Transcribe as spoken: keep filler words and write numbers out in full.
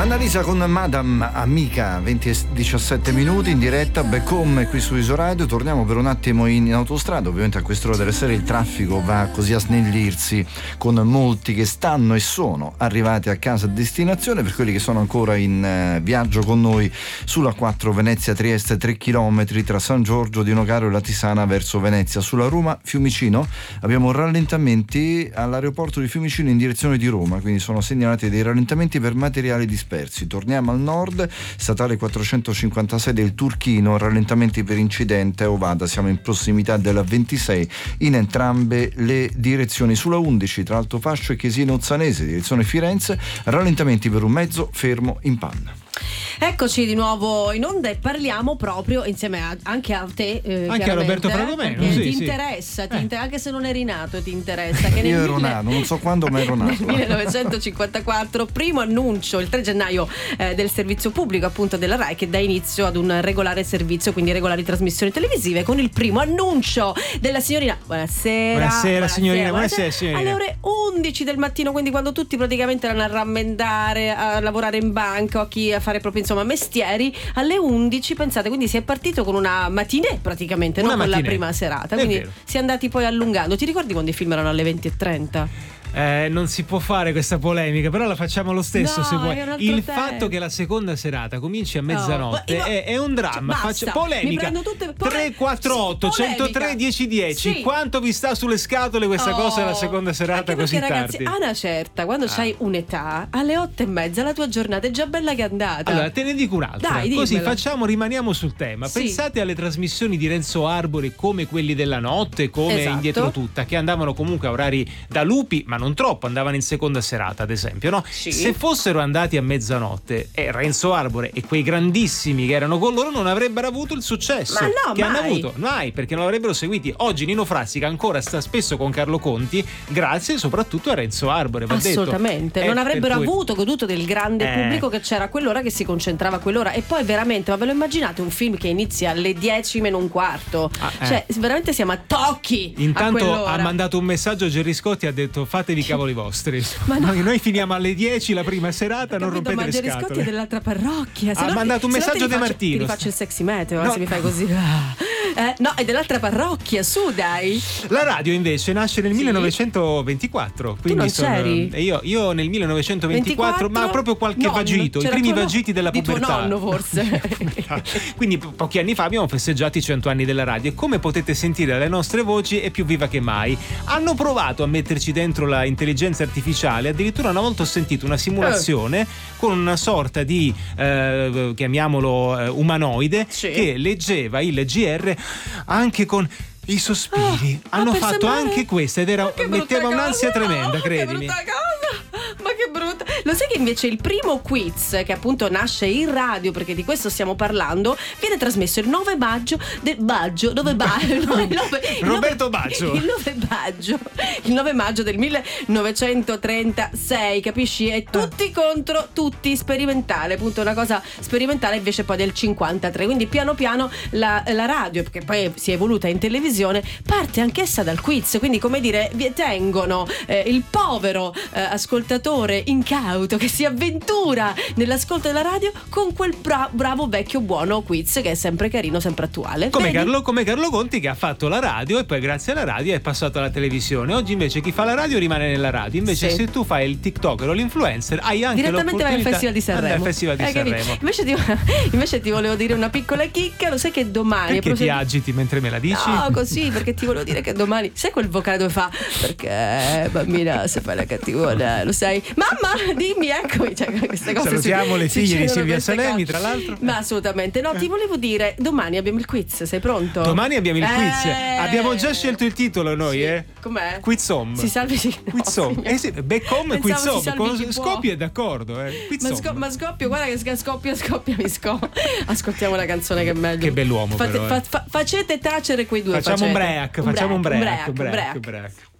Annalisa con Madame Amica, venti e diciassette minuti in diretta, back home qui su Isoradio. Torniamo per un attimo in autostrada. Ovviamente a quest'ora della sera il traffico va così a snellirsi, con molti che stanno e sono arrivati a casa a destinazione. Per quelli che sono ancora in eh, viaggio con noi sulla quattro Venezia-Trieste, tre chilometri tra San Giorgio di Nogaro e la Tisana verso Venezia. Sulla Roma-Fiumicino abbiamo rallentamenti all'aeroporto di Fiumicino in direzione di Roma, quindi sono segnalati dei rallentamenti per materiali dispersi. Torniamo al nord, statale quattrocentocinquantasei del Turchino, rallentamenti per incidente a Ovada, siamo in prossimità della ventisei in entrambe le direzioni. Sulla undici tra Altofascio e Chiesino Ozzanese, direzione Firenze, rallentamenti per un mezzo fermo in panna. Eccoci di nuovo in onda e parliamo proprio insieme a, anche a te, eh, anche a Roberto Fragomeno, sì, ti sì. interessa, ti eh. inter- anche se non eri nato ti interessa che io nel ero mille... nato, non so quando ma ero nato. Nel millenovecentocinquantaquattro, primo annuncio il tre gennaio eh, del servizio pubblico appunto della Rai, che dà inizio ad un regolare servizio, quindi regolari trasmissioni televisive, con il primo annuncio della signorina buonasera buonasera, buonasera signorina buonasera, buonasera signorina, alle ore undici del mattino, quindi quando tutti praticamente erano a rammendare, a lavorare in banca o a chi a fare proprio insomma mestieri, alle undici pensate, quindi si è partito con una matinée praticamente, una non con matinée. la prima serata, È quindi vero. si è andati poi allungando. Ti ricordi quando i film erano alle venti e trenta? Eh, non si può fare questa polemica, però la facciamo lo stesso. No, se vuoi. è un altro Il tempo. fatto che la seconda serata cominci a mezzanotte No, è, è un dramma. Basta, Faccio mi polemica. prendo tutte- pole- tre quattro otto sì, polemica. centotré dieci dieci. Sì. Quanto vi sta sulle scatole questa Oh, cosa della seconda serata anche così perché, ragazzi, tardi? a una certa, quando Ah. c'hai un'età, alle otto e mezza la tua giornata è già bella che è andata. Allora, te ne dico un'altra. Dai, Così dimmela. facciamo, rimaniamo sul tema. Sì. Pensate alle trasmissioni di Renzo Arbore come quelli della notte, come Esatto. Indietro Tutta, che andavano comunque a orari da lupi, ma non troppo, andavano in seconda serata, ad esempio, no? Sì. Se fossero andati a mezzanotte, eh, Renzo Arbore e quei grandissimi che erano con loro non avrebbero avuto il successo Ma no, che mai. hanno avuto. Mai, perché non l'avrebbero seguiti. Oggi Nino Frassica ancora sta spesso con Carlo Conti, grazie soprattutto a Renzo Arbore, va detto. Assolutamente, Eh, non avrebbero per cui- avuto goduto del grande Eh. pubblico che c'era a quell'ora, che si concentrava a quell'ora. E poi veramente, ma ve lo immaginate un film che inizia alle dieci meno un quarto? Ah, eh. Cioè, veramente siamo a tocchi. a Intanto quell'ora. ha mandato un messaggio Gerry Scotti, ha detto fatevi i cavoli vostri. Ma no. noi, noi finiamo alle dieci la prima serata, non Capito, rompete ma le Gerry Scotti è scatole. dell'altra parrocchia. Se Ha no- mandato un se no messaggio ti De rifaccio- Martino. Ti rifaccio il sexy meteo, No. se mi fai così. Eh, no, è dell'altra parrocchia, su dai. La radio invece nasce nel Sì. millenovecentoventiquattro. Quindi non sono- c'eri? e io, io nel millenovecentoventiquattro, ma proprio qualche Nonno, vagito, c'era i primi tuo no- vagiti della di tuo pubertà. nonno forse. Quindi po- pochi anni fa abbiamo festeggiato i cento anni della radio e come potete sentire dalle nostre voci è più viva che mai. Hanno provato a metterci dentro la intelligenza artificiale, addirittura una volta ho sentito una simulazione Eh. con una sorta di eh, chiamiamolo eh, umanoide Sì. che leggeva il G R anche con i sospiri. Ah, Hanno per fatto sembrare- anche questo ed era, Ma che brutta metteva un'ansia cosa. tremenda, Che credimi. brutta cosa. Ma che brutta. Lo sai che invece il primo quiz, che appunto nasce in radio, perché di questo stiamo parlando, viene trasmesso il nove maggio del Baggio, dove Baggio? il nove- il nove- Roberto Baggio. Il nove maggio. Il nove maggio del millenovecentotrentasei, capisci? E tutti contro tutti, sperimentale, appunto una cosa sperimentale invece poi del cinquantatré. Quindi piano piano la, la radio, perché poi si è evoluta in televisione, parte anch'essa dal quiz, quindi come dire, vi tengono eh, il povero eh, ascoltatore incauto che si avventura nell'ascolto della radio con quel bra- bravo vecchio buono quiz che è sempre carino, sempre attuale. Come Vedi? Carlo, come Carlo Conti, che ha fatto la radio e poi grazie alla radio è passato alla televisione. Oggi invece chi fa la radio rimane nella radio. Invece Sì. se tu fai il TikToker o l'influencer hai anche Direttamente vai al l'opportunità Festival di Sanremo. al Festival di Hai capito? Sanremo. Invece ti, invece ti volevo dire una piccola chicca. Lo sai che domani Perché ti prosegui- agiti mentre me la dici? No, così, perché ti volevo dire che domani, sai quel vocale dove fa perché bambina se fai la cattivona, lo sai? Mamma, dimmi, eccomi, cioè, queste cose Salutiamo si- le figlie di succedono Silvia queste Salemi, cose. tra l'altro. Ma assolutamente no, ti volevo dire, domani abbiamo il quiz, sei pronto? Domani abbiamo il quiz. Eh. Abbiamo già scelto il titolo noi, Sì. eh? Com'è? Quizom. Si salvi sì. no, Quizom. signor- Eh sì, back home e Pensavo si Quizom. salvi Con chi può. Scoppio è d'accordo, eh? Ma, Quizom. sco- ma scoppio, guarda che sc- scoppia, scoppia, mi scoppia. Ascoltiamo la canzone che è meglio. Che bell'uomo, Fate- però, eh. fa- fa- facete tacere quei due. Facciamo un facete. break, facciamo un break, un break, break, un break. break.